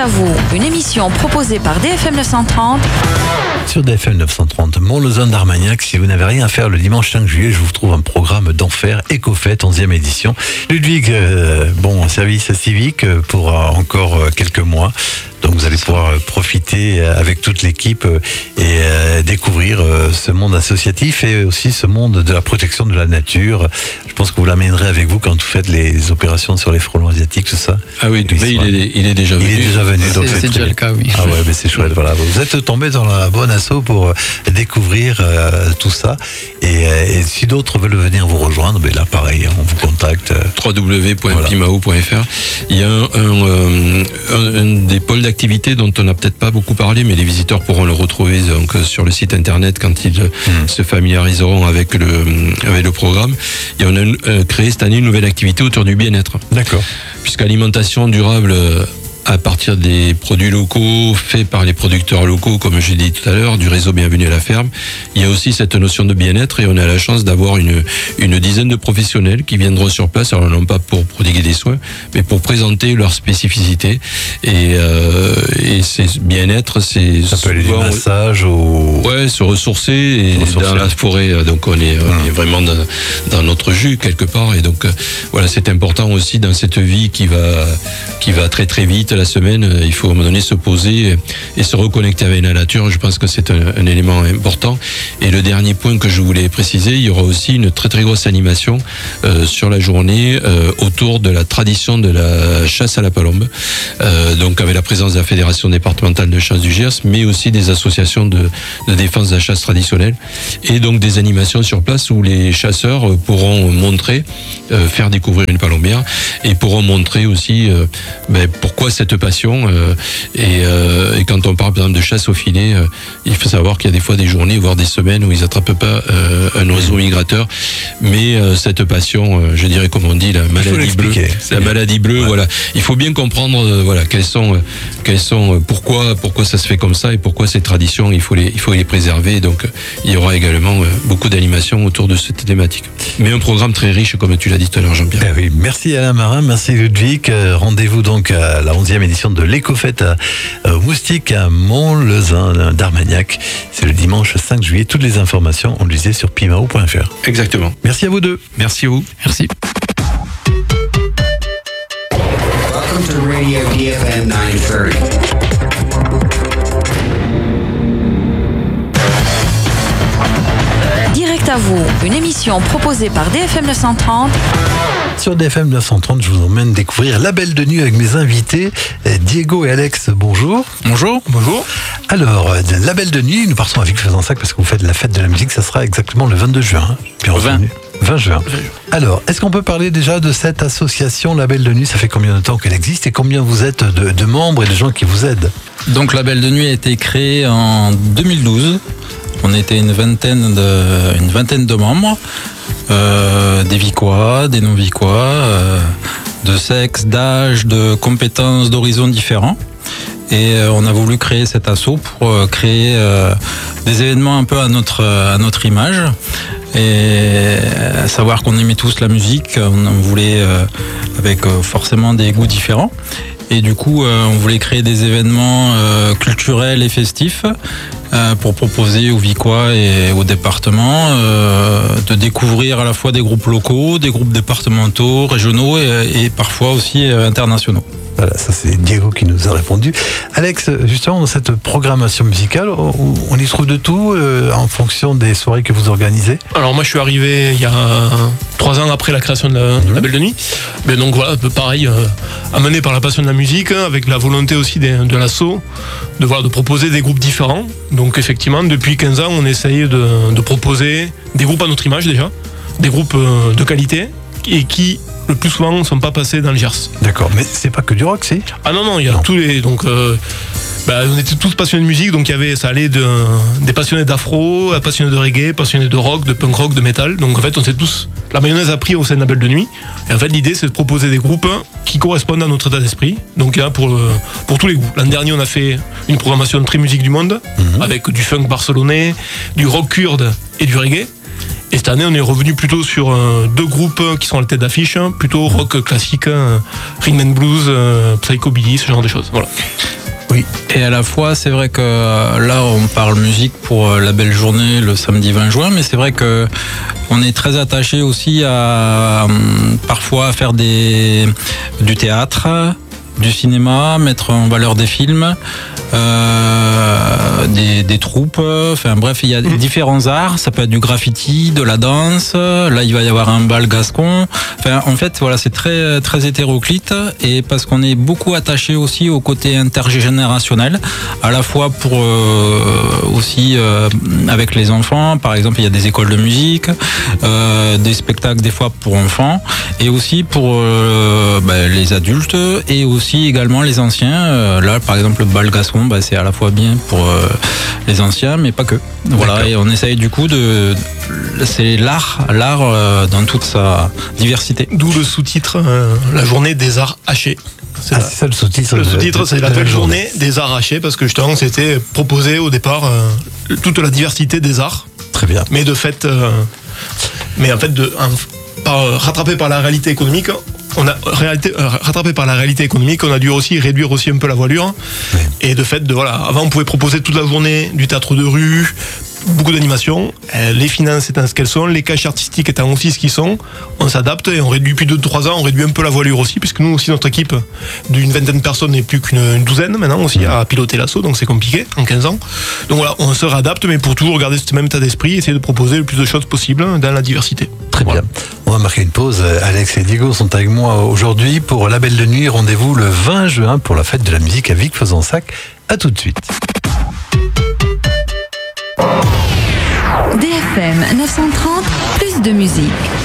à vous, une émission proposée par DFM 930. Sur DFM 930, Mont-Lausanne-d'Armagnac, si vous n'avez rien à faire le dimanche 5 juillet, je vous trouve un programme d'enfer, Éco-Fête, 11e édition. Ludwig, service civique pour encore quelques mois. Donc vous allez pouvoir profiter avec toute l'équipe et découvrir ce monde associatif et aussi ce monde de la protection de la nature. Je pense que vous l'amènerez avec vous quand vous faites les opérations sur les frelons asiatiques, tout ça. Ah oui, il est déjà venu. Il est déjà venu. Donc c'est déjà le cas, oui. Ah ouais, mais c'est chouette. Voilà, vous êtes tombé dans la bonne asso pour découvrir tout ça. Et si d'autres veulent venir vous rejoindre, ben là pareil, on vous contacte. www.pimao.fr. Il y a un des pôles d'activité dont on n'a peut-être pas beaucoup parlé, mais les visiteurs pourront le retrouver donc sur le site internet quand ils se familiariseront avec le programme. Et on a créé cette année une nouvelle activité autour du bien-être. D'accord. Puisqu'alimentation durable à partir des produits locaux faits par les producteurs locaux, comme j'ai dit tout à l'heure, du réseau Bienvenue à la ferme. Il y a aussi cette notion de bien-être et on a la chance d'avoir une dizaine de professionnels qui viendront sur place, alors non pas pour prodiguer des soins, mais pour présenter leurs spécificités. Et c'est bien-être, c'est ça peut aller du massage au... Ouais, se ressourcer dans la forêt. Donc on est vraiment dans notre jus quelque part. Et donc voilà, c'est important aussi dans cette vie qui va très très vite. La semaine, il faut à un moment donné se poser et se reconnecter avec la nature. Je pense que c'est un élément important. Et le dernier point que je voulais préciser, il y aura aussi une très très grosse animation sur la journée autour de la tradition de la chasse à la palombe. Donc avec la présence de la Fédération départementale de chasse du Gers, mais aussi des associations de défense de la chasse traditionnelle. Et donc des animations sur place où les chasseurs pourront montrer, faire découvrir une palombière et pourront montrer aussi pourquoi cette passion et quand on parle par exemple de chasse au filet, il faut savoir qu'il y a des fois des journées voire des semaines où ils n'attrapent pas un oiseau migrateur, mais cette passion, je dirais comme on dit la maladie bleue, Ouais. Voilà, il faut bien comprendre quelles sont pourquoi ça se fait comme ça et pourquoi ces traditions il faut les préserver. Donc il y aura également beaucoup d'animations autour de cette thématique, mais un programme très riche comme tu l'as dit tout à l'heure, Jean-Pierre. Oui, merci Alain Marin, merci Ludwig. Rendez-vous donc à la 11e édition de l'Éco-Fête à Moustique à Mont-Lausanne-d'Armagnac. C'est le dimanche 5 juillet. Toutes les informations, on le disait sur pimao.fr. Exactement. Merci à vous deux. Merci à vous. Merci. Welcome to Radio DFM 930. Direct à vous, une émission proposée par DFM 930. Sur DFM 930, je vous emmène découvrir La Belle de Nuit avec mes invités, Diego et Alex. Bonjour. Bonjour. Bonjour. Alors, La Belle de Nuit, nous partons avec Fezensac parce que vous faites la fête de la musique, ça sera exactement le 22 juin. Bien 20 juin. Alors, est-ce qu'on peut parler déjà de cette association La Belle de Nuit? Ça fait combien de temps qu'elle existe et combien vous êtes de membres et de gens qui vous aident? Donc La Belle de Nuit a été créée en 2012. On était une vingtaine de membres, des Vicois, des non-Vicois, de sexe, d'âge, de compétences, d'horizons différents. Et on a voulu créer cet asso pour créer des événements un peu à notre image. Et à savoir qu'on aimait tous la musique, on voulait avec forcément des goûts différents. Et du coup, on voulait créer des événements culturels et festifs pour proposer aux Vicois et au département de découvrir à la fois des groupes locaux, des groupes départementaux, régionaux et parfois aussi internationaux. Voilà, ça c'est Diego qui nous a répondu. Alex, justement, dans cette programmation musicale, on y trouve de tout en fonction des soirées que vous organisez? Alors moi je suis arrivé il y a 3 ans après la création de la Belle de Nuit. Mais donc voilà, un peu pareil, amené par la passion de la musique, avec la volonté aussi de l'asso, de proposer des groupes différents. Donc effectivement, depuis 15 ans, on essaye de proposer des groupes à notre image déjà, des groupes de qualité et qui le plus souvent ne sont pas passés dans le Gers. D'accord, mais c'est pas que du rock, si? Ah non, il y a tous les... Donc, on était tous passionnés de musique, donc ça allait des passionnés d'afro, passionnés de reggae, passionnés de rock, de punk rock, de métal. Donc en fait, on s'est tous... La mayonnaise a pris au sein de la Belle de Nuit. Et en fait, l'idée, c'est de proposer des groupes qui correspondent à notre état d'esprit. Donc là, pour tous les goûts. L'an dernier, on a fait une programmation très musique du monde, avec du funk barcelonais, du rock kurde et du reggae. Et cette année, on est revenu plutôt sur 2 groupes qui sont à la tête d'affiche, plutôt rock classique, rhythm and blues, psychobilly, ce genre de choses. Voilà. Oui. Et à la fois, c'est vrai que là, on parle musique pour la belle journée le samedi 20 juin, mais c'est vrai que on est très attaché aussi à parfois à faire du théâtre, du cinéma, mettre en valeur des films, des troupes, enfin bref, il y a différents arts, ça peut être du graffiti, de la danse, là il va y avoir un bal gascon, enfin en fait voilà, c'est très, très hétéroclite, et parce qu'on est beaucoup attaché aussi au côté intergénérationnel, à la fois pour aussi avec les enfants, par exemple il y a des écoles de musique, des spectacles des fois pour enfants, et aussi pour les adultes, et aussi également les anciens, là par exemple le bal gascon, c'est à la fois bien pour les anciens, mais pas que. Voilà, d'accord. Et on essaye du coup c'est l'art dans toute sa diversité. D'où le sous-titre, la journée des arts hachés. C'est ça le sous-titre. Le sous-titre, c'est la belle journée des arts hachés, parce que justement, c'était proposé au départ toute la diversité des arts. Très bien. Mais de fait, rattrapé par la réalité économique. Rattrapé par la réalité économique, on a dû aussi réduire aussi un peu la voilure. Oui. Et de fait, avant on pouvait proposer toute la journée du théâtre de rue, beaucoup d'animations, les finances étant ce qu'elles sont, les caches artistiques étant aussi ce qu'ils sont, on s'adapte et on réduit depuis 2-3 ans, on réduit un peu la voilure aussi, puisque nous aussi notre équipe d'une vingtaine de personnes n'est plus qu'une douzaine maintenant aussi à piloter l'assaut, donc c'est compliqué en 15 ans. Donc voilà, on se réadapte, mais pour toujours garder ce même état d'esprit, essayer de proposer le plus de choses possible dans la diversité. Très bien. On va marquer une pause. Alex et Diego sont avec moi aujourd'hui pour La Belle de Nuit. Rendez-vous le 20 juin pour la fête de la musique à Vic-Fezensac. À tout de suite. DFM 930, plus de musique.